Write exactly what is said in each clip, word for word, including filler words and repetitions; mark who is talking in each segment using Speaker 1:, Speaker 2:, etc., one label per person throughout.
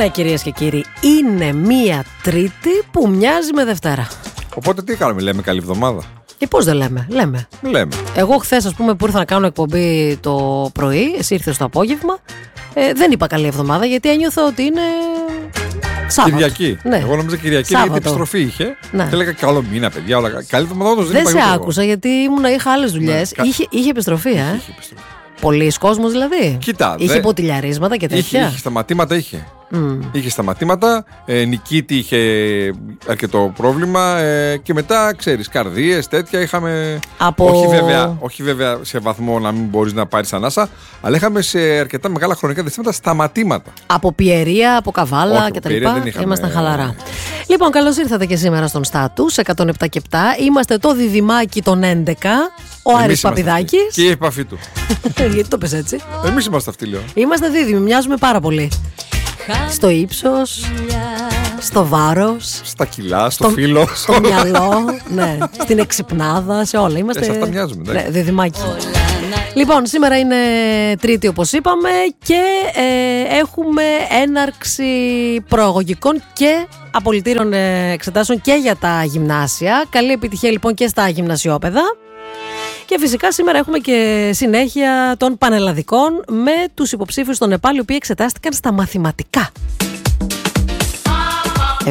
Speaker 1: Ναι, κυρίες και κύριοι, είναι μία Τρίτη που μοιάζει με Δευτέρα.
Speaker 2: Οπότε τι κάνουμε, λέμε καλή εβδομάδα?
Speaker 1: Και πώς δεν λέμε, λέμε.
Speaker 2: Λέμε.
Speaker 1: Εγώ χθες, ας πούμε, που ήρθα να κάνω εκπομπή το πρωί, εσύ ήρθες το απόγευμα, ε, δεν είπα καλή εβδομάδα γιατί ένιωθα ότι είναι Σάββατο.
Speaker 2: Κυριακή.
Speaker 1: Ναι.
Speaker 2: Εγώ νόμιζα Κυριακή
Speaker 1: Σάββατο.
Speaker 2: γιατί επιστροφή είχε.
Speaker 1: Ναι.
Speaker 2: Και έλεγα καλό μήνα, παιδιά. Όλα... Καλή εβδομάδα όντως δεν
Speaker 1: Δεν
Speaker 2: είπα
Speaker 1: σε
Speaker 2: ούτε εγώ.
Speaker 1: άκουσα γιατί ήμουνα, είχα άλλες δουλειές.
Speaker 2: Ναι.
Speaker 1: Είχε, είχε επιστροφή, ε.
Speaker 2: Είχε επιστροφή.
Speaker 1: Πολλοί κόσμος δηλαδή.
Speaker 2: Κοίτα,
Speaker 1: είχε
Speaker 2: δε...
Speaker 1: ποτηλιαρίσματα και τέτοια.
Speaker 2: Είχε, είχε σταματήματα, είχε.
Speaker 1: Mm.
Speaker 2: Είχε σταματήματα. Ε, Νικήτη είχε αρκετό πρόβλημα. Ε, και μετά, ξέρεις, καρδίες, τέτοια είχαμε.
Speaker 1: Από...
Speaker 2: Όχι, βέβαια, όχι βέβαια σε βαθμό να μην μπορείς να πάρεις ανάσα, αλλά είχαμε σε αρκετά μεγάλα χρονικά διαστήματα σταματήματα.
Speaker 1: Από πιερία, από καβάλα κτλ.
Speaker 2: Είχαμε...
Speaker 1: Ήμασταν χαλαρά. Λοιπόν, καλώς ήρθατε και σήμερα στον Στάτους εκατόν επτά και επτά. Είμαστε το διδυμάκι των έντεκα. Ο Άρης Παπηδάκης.
Speaker 2: Και η επαφή του.
Speaker 1: Γιατί το πες έτσι?
Speaker 2: Εμείς είμαστε αυτοί, λέω.
Speaker 1: Είμαστε δίδυμοι, μοιάζουμε πάρα πολύ. Στο ύψος, στο βάρος,
Speaker 2: στα κιλά, στο, στο φύλλο,
Speaker 1: στο μυαλό, ναι, στην εξυπνάδα, σε όλα. Είμαστε.
Speaker 2: Ε, σε αυτά μοιάζουμε,
Speaker 1: ναι, διδυμάκι. Λοιπόν, σήμερα είναι Τρίτη όπως είπαμε και ε, έχουμε έναρξη προαγωγικών και απολυτήρων εξετάσεων και για τα γυμνάσια. Καλή επιτυχία λοιπόν και στα γυμνασιόπαιδα. Και φυσικά σήμερα έχουμε και συνέχεια των πανελλαδικών με τους υποψήφιους στον ΕΠΑΛ οι οποίοι εξετάστηκαν στα μαθηματικά.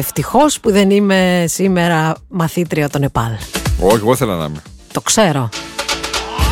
Speaker 1: Ευτυχώς που δεν είμαι σήμερα μαθήτρια των ΕΠΑΛ.
Speaker 2: Όχι, εγώ ήθελα να είμαι.
Speaker 1: Το ξέρω.